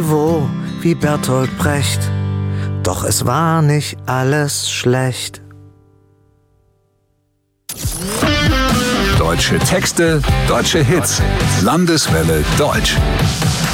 Wo wie Bertolt Brecht, doch es war nicht alles schlecht. Deutsche Texte, deutsche Hits. Landeswelle Deutsch.